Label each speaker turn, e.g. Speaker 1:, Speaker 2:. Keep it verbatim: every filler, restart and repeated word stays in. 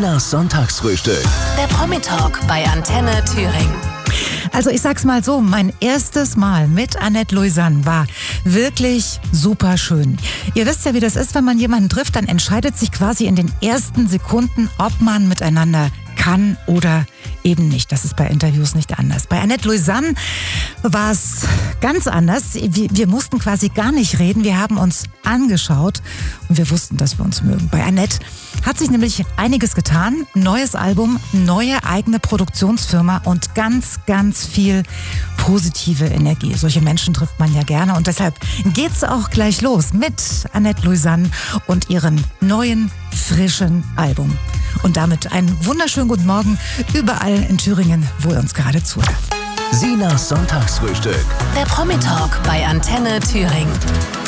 Speaker 1: Sinas Sonntagsfrühstück.
Speaker 2: Der Promi-Talk bei Antenne Thüringen.
Speaker 3: Also ich sag's mal so, mein erstes Mal mit Annette Louisanne war wirklich super schön. Ihr wisst ja, wie das ist, wenn man jemanden trifft, dann entscheidet sich quasi in den ersten Sekunden, ob man miteinander kann oder eben nicht. Das ist bei Interviews nicht anders. Bei Annette Louisanne war es ganz anders. Wir, wir mussten quasi gar nicht reden. Wir haben uns angeschaut und wir wussten, dass wir uns mögen. Bei Annette hat sich nämlich einiges getan. Neues Album, neue eigene Produktionsfirma und ganz, ganz viel positive Energie. Solche Menschen trifft man ja gerne und deshalb geht's auch gleich los mit Annette Louisanne und ihrem neuen, frischen Album. Und damit einen wunderschönen guten Morgen überall in Thüringen, wo ihr uns gerade zuhört.
Speaker 1: Sinas Sonntagsfrühstück.
Speaker 2: Der Promi-Talk bei Antenne Thüringen.